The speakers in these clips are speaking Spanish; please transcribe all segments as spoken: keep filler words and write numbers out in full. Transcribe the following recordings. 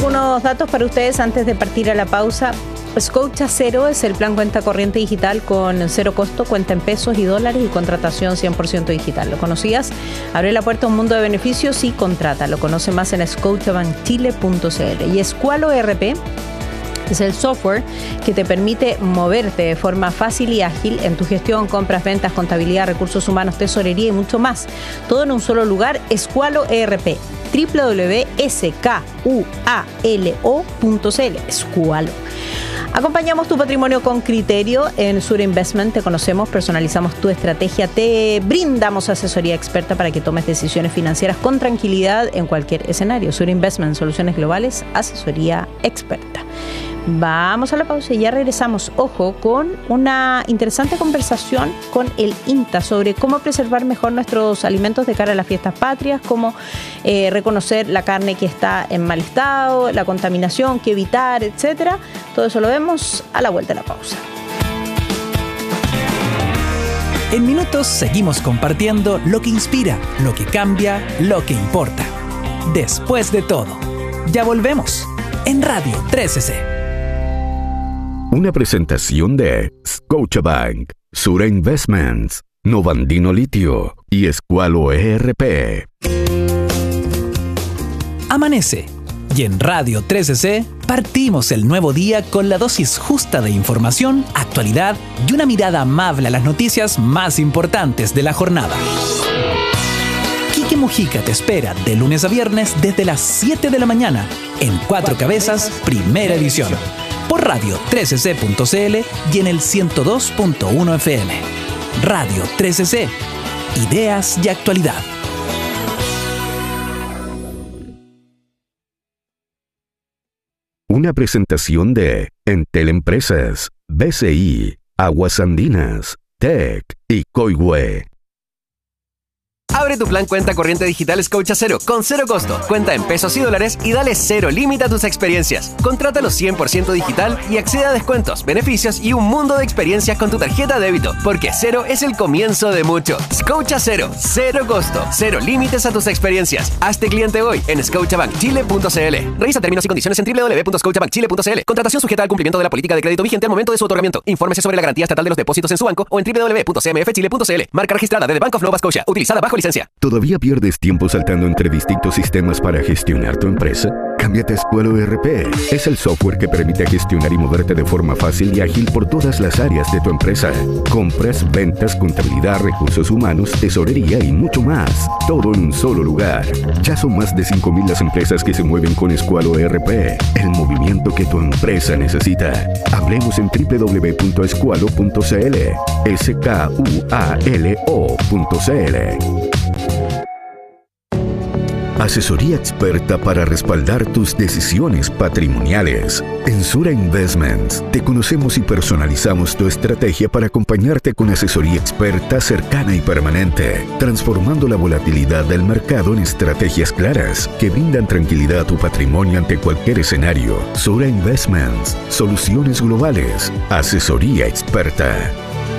algunos datos para ustedes antes de partir a la pausa. Scotia Cero es el plan cuenta corriente digital con cero costo, cuenta en pesos y dólares y contratación cien por ciento digital. ¿Lo conocías? Abre la puerta a un mundo de beneficios y contrata. Lo conoce más en scotiabank chile punto c l. Y Squalo E R P es el software que te permite moverte de forma fácil y ágil en tu gestión, compras, ventas, contabilidad, recursos humanos, tesorería y mucho más. Todo en un solo lugar. Squalo E R P. doble u doble u doble u punto s k u a l o punto c l. Squalo. Acompañamos tu patrimonio con criterio en Sura Investment. Te conocemos, personalizamos tu estrategia, te brindamos asesoría experta para que tomes decisiones financieras con tranquilidad en cualquier escenario. Sura Investment, soluciones globales, asesoría experta. Vamos a la pausa y ya regresamos, ojo, con una interesante conversación con el INTA sobre cómo preservar mejor nuestros alimentos de cara a las fiestas patrias, cómo eh, reconocer la carne que está en mal estado, la contaminación, qué evitar, etcétera. Todo eso lo vemos a la vuelta de la pausa. En minutos seguimos compartiendo lo que inspira, lo que cambia, lo que importa. Después de todo, ya volvemos en Radio trece C. Una presentación de Scotiabank, Sura Investments, Novandino Litio y Squalo E R P. Amanece y en Radio trece C partimos el nuevo día con la dosis justa de información, actualidad y una mirada amable a las noticias más importantes de la jornada. Quique Mujica te espera de lunes a viernes desde las siete de la mañana en Cuatro Cabezas, primera edición. Por radio trece c punto c l y en el ciento dos punto uno F M. Radio trece C. Ideas y actualidad. Una presentación de Entel Empresas, B C I, Aguas Andinas, Tech y Coihue. Abre tu plan cuenta corriente digital Scotia Cero con cero costo, cuenta en pesos y dólares y dale cero límite a tus experiencias. Contrátalo cien por ciento digital y accede a descuentos, beneficios y un mundo de experiencias con tu tarjeta de débito, porque cero es el comienzo de mucho. Scotia Cero, cero costo, cero límites a tus experiencias. Hazte cliente hoy en scotiabank chile punto c l. Revisa términos y condiciones en doble u doble u doble u punto scotiabank chile punto c l. Contratación sujeta al cumplimiento de la política de crédito vigente al momento de su otorgamiento. Infórmese sobre la garantía estatal de los depósitos en su banco o en doble u doble u doble u punto c m f chile punto c l. Marca registrada de The Bank of Nova Scotia, utilizada bajo licencia. ¿Todavía pierdes tiempo saltando entre distintos sistemas para gestionar tu empresa? Cámbiate a Squalo E R P. Es el software que permite gestionar y moverte de forma fácil y ágil por todas las áreas de tu empresa. Compras, ventas, contabilidad, recursos humanos, tesorería y mucho más. Todo en un solo lugar. Ya son más de cinco mil las empresas que se mueven con Squalo E R P. El movimiento que tu empresa necesita. Hablemos en doble u doble u doble u punto squalo punto c l. S K U A L O punto c l. Asesoría experta para respaldar tus decisiones patrimoniales. En Sura Investments te conocemos y personalizamos tu estrategia para acompañarte con asesoría experta cercana y permanente, transformando la volatilidad del mercado en estrategias claras que brindan tranquilidad a tu patrimonio ante cualquier escenario. Sura Investments, soluciones globales, asesoría experta.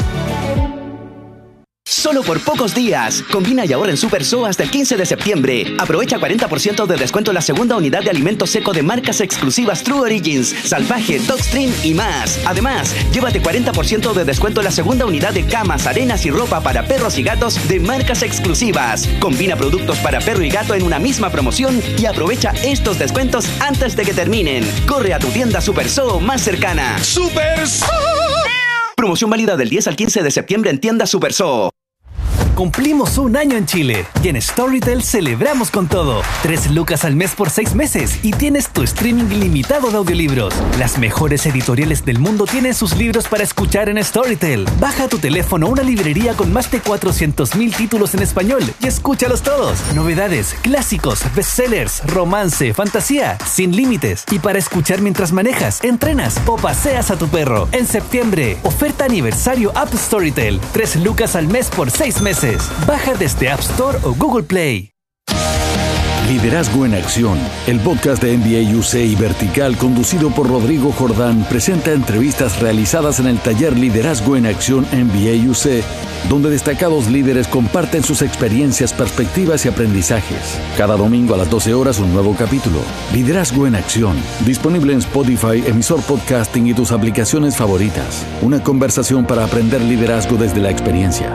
Solo por pocos días. Combina y ahorra en Super So hasta el quince de septiembre. Aprovecha cuarenta por ciento de descuento en la segunda unidad de alimento seco de marcas exclusivas True Origins, Salvaje, Dogstream y más. Además, llévate cuarenta por ciento de descuento en la segunda unidad de camas, arenas y ropa para perros y gatos de marcas exclusivas. Combina productos para perro y gato en una misma promoción y aprovecha estos descuentos antes de que terminen. Corre a tu tienda Super So más cercana. ¡Super So! Promoción válida del diez al quince de septiembre en tienda Super So. Cumplimos un año en Chile y en Storytel celebramos con todo. Tres lucas al mes por seis meses y tienes tu streaming ilimitado de audiolibros. Las mejores editoriales del mundo tienen sus libros para escuchar en Storytel. Baja a tu teléfono una librería con más de cuatrocientos mil títulos en español y escúchalos todos. Novedades, clásicos, bestsellers, romance, fantasía, sin límites. Y para escuchar mientras manejas, entrenas o paseas a tu perro. En septiembre, oferta aniversario App Storytel. Tres lucas al mes por seis meses. Baja desde App Store o Google Play. Liderazgo en Acción, el podcast de N B A U C y Vertical, conducido por Rodrigo Jordán, presenta entrevistas realizadas en el taller Liderazgo en Acción N B A U C, donde destacados líderes comparten sus experiencias, perspectivas y aprendizajes. Cada domingo a las doce horas un nuevo capítulo. Liderazgo en Acción, disponible en Spotify, emisor podcasting y tus aplicaciones favoritas. Una conversación para aprender liderazgo desde la experiencia.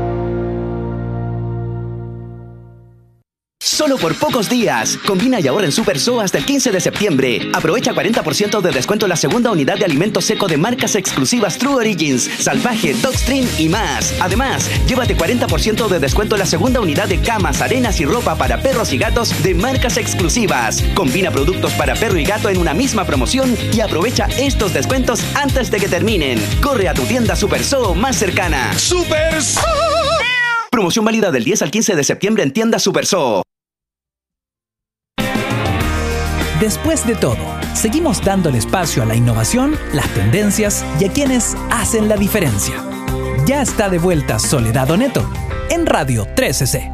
Solo por pocos días. Combina y ahorra en Super So hasta el quince de septiembre. Aprovecha cuarenta por ciento de descuento en la segunda unidad de alimento seco de marcas exclusivas True Origins, Salvaje, Dogstream y más. Además, llévate cuarenta por ciento de descuento en la segunda unidad de camas, arenas y ropa para perros y gatos de marcas exclusivas. Combina productos para perro y gato en una misma promoción y aprovecha estos descuentos antes de que terminen. Corre a tu tienda Super So más cercana. ¡Super So! Promoción válida del diez al quince de septiembre en tienda Super So. Después de todo, seguimos dándole espacio a la innovación, las tendencias y a quienes hacen la diferencia. Ya está de vuelta Soledad Oneto en Radio trece ce.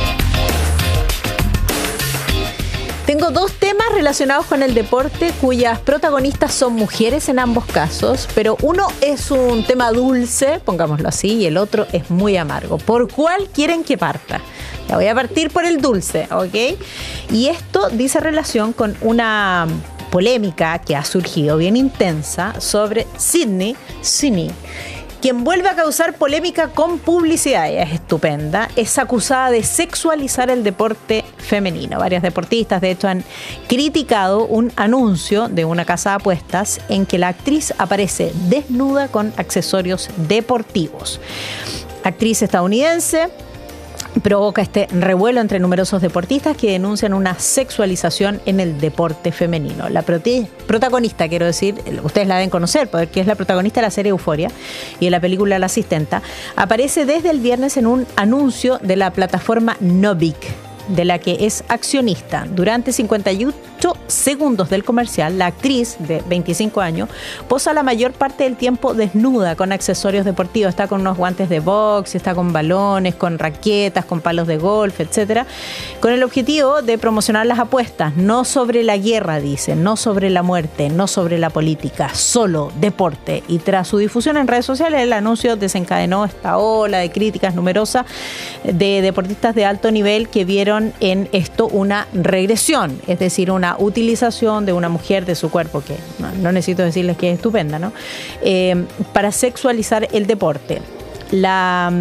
Tengo dos temas relacionados con el deporte cuyas protagonistas son mujeres en ambos casos, pero uno es un tema dulce, pongámoslo así, y el otro es muy amargo. ¿Por cuál quieren que parta? Ya voy a partir por el dulce, ¿ok? Y esto dice relación con una polémica que ha surgido bien intensa sobre Sydney Sweeney, quien vuelve a causar polémica con publicidad. Ella es estupenda. Es acusada de sexualizar el deporte femenino. Varias deportistas, de hecho, han criticado un anuncio de una casa de apuestas en que la actriz aparece desnuda con accesorios deportivos. Actriz estadounidense. Provoca este revuelo entre numerosos deportistas que denuncian una sexualización en el deporte femenino. La prote- protagonista, quiero decir, ustedes la deben conocer porque es la protagonista de la serie Euphoria y en la película La Asistenta, aparece desde el viernes en un anuncio de la plataforma Novik, de la que es accionista. Durante cincuenta y ocho segundos del comercial, la actriz de veinticinco años posa la mayor parte del tiempo desnuda con accesorios deportivos. Está con unos guantes de box, está con balones, con raquetas, con palos de golf, etcétera, con el objetivo de promocionar las apuestas, no sobre la guerra, dice, no sobre la muerte, no sobre la política, solo deporte. Y tras su difusión en redes sociales, el anuncio desencadenó esta ola de críticas numerosas de deportistas de alto nivel que vieron en esto una regresión, es decir, una utilización de una mujer, de su cuerpo, que no, no necesito decirles que es estupenda, ¿no? Eh, para sexualizar el deporte. La,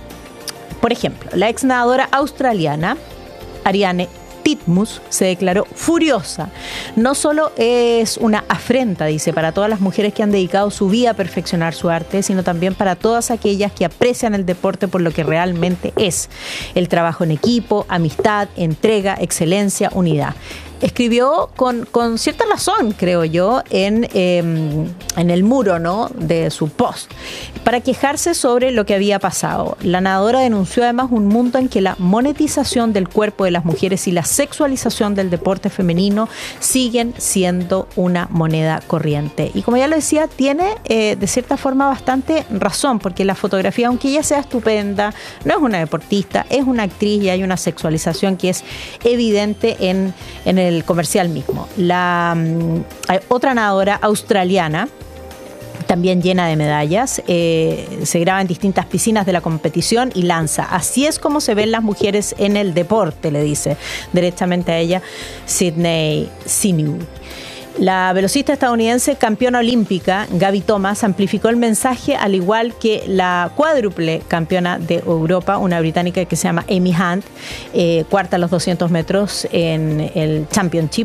por ejemplo, la ex nadadora australiana Ariane Titmus se declaró furiosa. No solo es una afrenta, dice, para todas las mujeres que han dedicado su vida a perfeccionar su arte, sino también para todas aquellas que aprecian el deporte por lo que realmente es: el trabajo en equipo, amistad, entrega, excelencia, unidad. Escribió con, con cierta razón, creo yo, en, eh, en el muro, ¿no?, de su post, para quejarse sobre lo que había pasado. La nadadora denunció además un mundo en que la monetización del cuerpo de las mujeres y la sexualización del deporte femenino siguen siendo una moneda corriente. Y como ya lo decía, tiene eh, de cierta forma bastante razón, porque la fotografía, aunque ella sea estupenda, no es una deportista, es una actriz y hay una sexualización que es evidente en, en el el comercial mismo. La um, otra nadadora australiana, también llena de medallas, eh, se graba en distintas piscinas de la competición y lanza: así es como se ven las mujeres en el deporte, le dice directamente a ella Sydney Sweeney. La velocista estadounidense campeona olímpica Gaby Thomas amplificó el mensaje, al igual que la cuádruple campeona de Europa, una británica que se llama Amy Hunt, eh, cuarta a los doscientos metros en el Championship,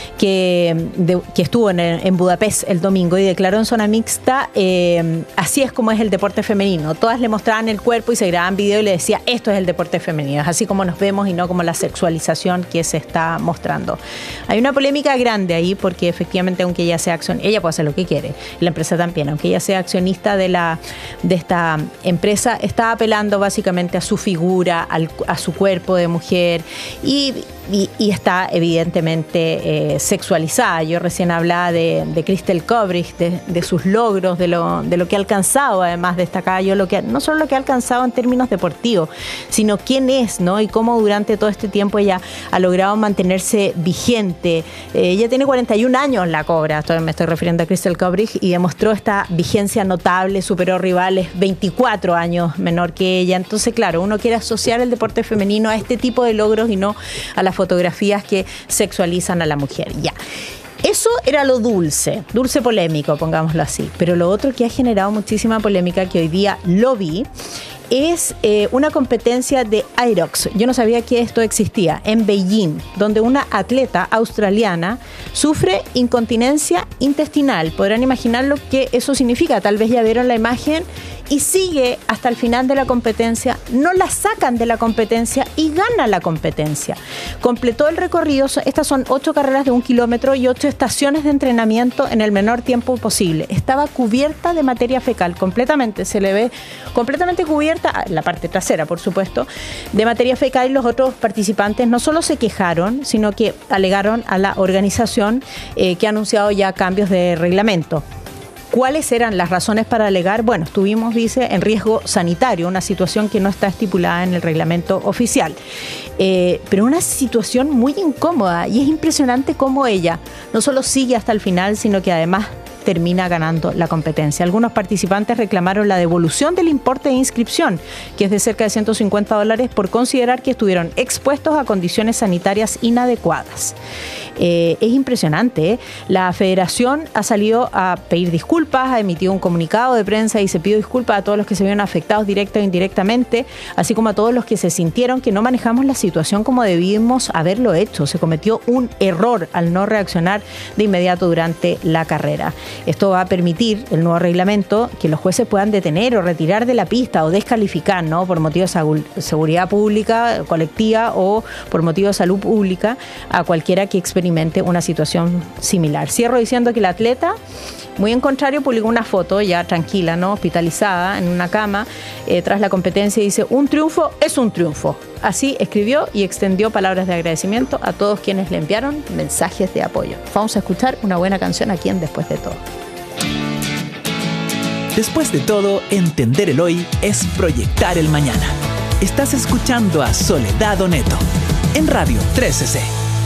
que, de, que estuvo en, en Budapest el domingo y declaró en zona mixta: eh, así es como es el deporte femenino. Todas le mostraban el cuerpo y se grababan video y le decía: esto es el deporte femenino, es así como nos vemos y no como la sexualización que se está mostrando. Hay una polémica grande ahí porque efectivamente, aunque ella sea accionista, ella puede hacer lo que quiere, la empresa también, aunque ella sea accionista de la de esta empresa, está apelando básicamente a su figura, al, a su cuerpo de mujer, y y, y está evidentemente eh, sexualizada. Yo recién hablaba de, de Crystal Kobrich, de, de sus logros, de lo, de lo que ha alcanzado, además destacaba yo lo que no solo lo que ha alcanzado en términos deportivos, sino quién es, ¿no? Y cómo durante todo este tiempo ella ha logrado mantenerse vigente. Eh, ella tiene cuarenta y un años, la Cobra, estoy, me estoy refiriendo a Crystal Kobrich, y demostró esta vigencia notable, superó rivales veinticuatro años menor que ella. Entonces, claro, uno quiere asociar el deporte femenino a este tipo de logros y no a las fotografías que sexualizan a la mujer. Ya. Eso era lo dulce, dulce polémico, pongámoslo así. Pero lo otro que ha generado muchísima polémica, que hoy día lo vi, es eh, una competencia de Aerox. Yo no sabía que esto existía, en Beijing, donde una atleta australiana sufre incontinencia intestinal. Podrán imaginar lo que eso significa. Tal vez ya vieron la imagen. Y sigue hasta el final de la competencia, no la sacan de la competencia y gana la competencia. Completó el recorrido, estas son ocho carreras de un kilómetro y ocho estaciones de entrenamiento en el menor tiempo posible. Estaba cubierta de materia fecal, completamente, se le ve completamente cubierta, la parte trasera por supuesto, de materia fecal, y los otros participantes no solo se quejaron, sino que alegaron a la organización eh, que ha anunciado ya cambios de reglamento. ¿Cuáles eran las razones para alegar? Bueno, estuvimos, dice, en riesgo sanitario, una situación que no está estipulada en el reglamento oficial. Eh, pero una situación muy incómoda, y es impresionante cómo ella no solo sigue hasta el final, sino que además termina ganando la competencia. Algunos participantes reclamaron la devolución del importe de inscripción, que es de cerca de ciento cincuenta dólares, por considerar que estuvieron expuestos a condiciones sanitarias inadecuadas. Eh, es impresionante, ¿eh? La federación ha salido a pedir disculpas, ha emitido un comunicado de prensa y se pidió disculpas a todos los que se vieron afectados directa o indirectamente, así como a todos los que se sintieron que no manejamos la situación como debimos haberlo hecho. Se cometió un error al no reaccionar de inmediato durante la carrera. Esto va a permitir, el nuevo reglamento, que los jueces puedan detener o retirar de la pista o descalificar, ¿no?, por motivos de seguridad pública, colectiva, o por motivos de salud pública a cualquiera que experimente una situación similar. Cierro diciendo que la atleta, muy en contrario, publicó una foto ya tranquila, ¿no?, hospitalizada en una cama eh, tras la competencia, y dice: un triunfo es un triunfo. Así escribió y extendió palabras de agradecimiento a todos quienes le enviaron mensajes de apoyo. Vamos a escuchar una buena canción aquí en Después de Todo. Después de todo, entender el hoy es proyectar el mañana. Estás escuchando a Soledad Oneto en Radio trece C.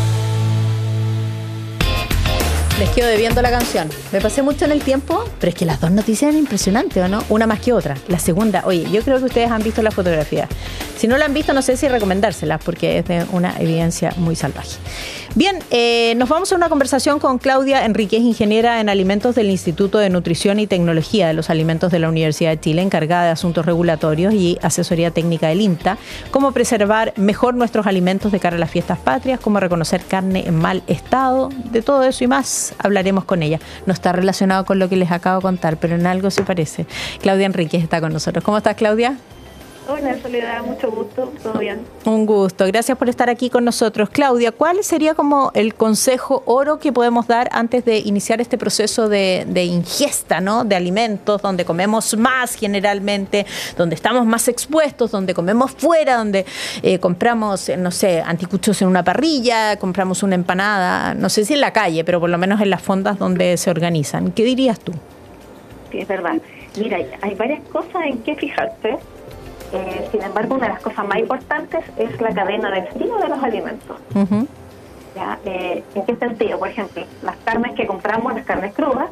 Les quedo debiendo la canción. Me pasé mucho en el tiempo, pero es que las dos noticias eran impresionantes, ¿o no? Una más que otra. La segunda, oye, yo creo que ustedes han visto la fotografía. Si no la han visto, no sé si recomendárselas, porque es de una evidencia muy salvaje. Bien, eh, nos vamos a una conversación con Claudia Enríquez, ingeniera en alimentos del Instituto de Nutrición y Tecnología de los Alimentos de la Universidad de Chile, encargada de asuntos regulatorios y asesoría técnica del INTA, cómo preservar mejor nuestros alimentos de cara a las fiestas patrias, cómo reconocer carne en mal estado, de todo eso y más hablaremos con ella. No está relacionado con lo que les acabo de contar, pero en algo se parece. Claudia Enríquez está con nosotros. ¿Cómo estás, Claudia? Hola, Soledad, mucho gusto, todo bien. Un gusto, gracias por estar aquí con nosotros. Claudia, ¿cuál sería como el consejo oro que podemos dar antes de iniciar este proceso de, de ingesta, ¿no?, de alimentos, donde comemos más generalmente, donde estamos más expuestos, donde comemos fuera, donde eh, compramos, no sé, anticuchos en una parrilla, compramos una empanada, no sé si en la calle, pero por lo menos en las fondas donde se organizan? ¿Qué dirías tú? Sí, es verdad. Mira, hay varias cosas en que fijarse. Eh, sin embargo, una de las cosas más importantes es la cadena de frío de los alimentos. Uh-huh. ¿Ya? Eh, ¿En qué sentido? Por ejemplo, las carnes que compramos, las carnes crudas,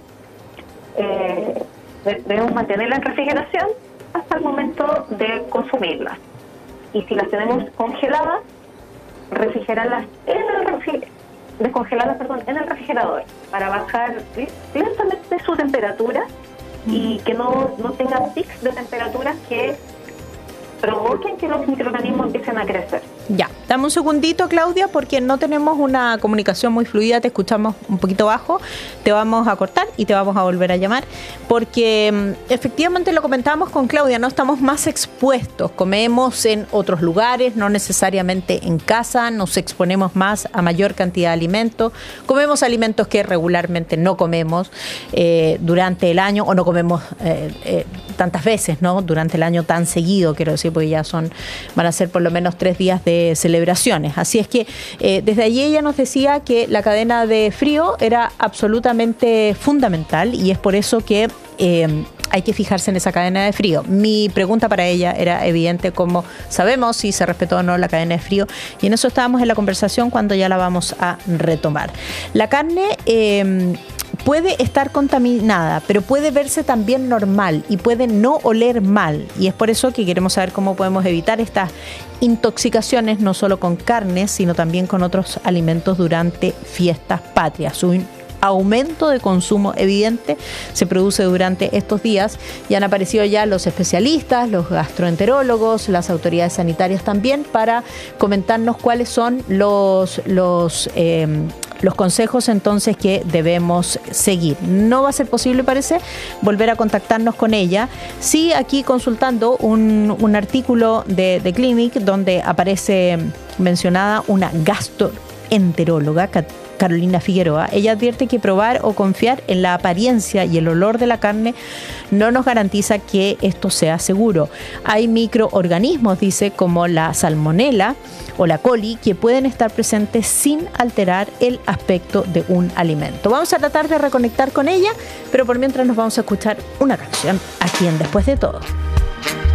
eh, debemos mantenerlas en refrigeración hasta el momento de consumirlas. Y si las tenemos congeladas, refrigerarlas en el refrigerador, descongeladas, perdón, en el refrigerador, para bajar lentamente su temperatura uh-huh. y que no, no tenga pics de temperaturas que provoquen que los microorganismos empiecen a crecer. Ya, dame un segundito, Claudia, porque no tenemos una comunicación muy fluida, te escuchamos un poquito bajo, te vamos a cortar y te vamos a volver a llamar, porque efectivamente lo comentábamos con Claudia, no estamos más expuestos, comemos en otros lugares, no necesariamente en casa, nos exponemos más a mayor cantidad de alimentos, comemos alimentos que regularmente no comemos eh, durante el año, o no comemos eh, eh, tantas veces, ¿no?, durante el año tan seguido, quiero decir, porque ya son, van a ser por lo menos tres días de eh, celebraciones. Así es que eh, desde allí ella nos decía que la cadena de frío era absolutamente fundamental y es por eso que eh, hay que fijarse en esa cadena de frío. Mi pregunta para ella era evidente, cómo sabemos si se respetó o no la cadena de frío, y en eso estábamos en la conversación cuando ya la vamos a retomar. La carne eh, puede estar contaminada, pero puede verse también normal y puede no oler mal, y es por eso que queremos saber cómo podemos evitar estas intoxicaciones, no solo con carnes, sino también con otros alimentos durante fiestas patrias. Un aumento de consumo evidente se produce durante estos días y han aparecido ya los especialistas, los gastroenterólogos, las autoridades sanitarias también, para comentarnos cuáles son los los eh, los consejos entonces que debemos seguir. No va a ser posible, parece, volver a contactarnos con ella. Sí, aquí consultando un, un artículo de, de Clinic donde aparece mencionada una gastroenteróloga, Carolina Figueroa. Ella advierte que probar o confiar en la apariencia y el olor de la carne no nos garantiza que esto sea seguro. Hay microorganismos, dice, como la salmonela o la coli, que pueden estar presentes sin alterar el aspecto de un alimento. Vamos a tratar de reconectar con ella, pero por mientras nos vamos a escuchar una canción aquí en Después de Todo.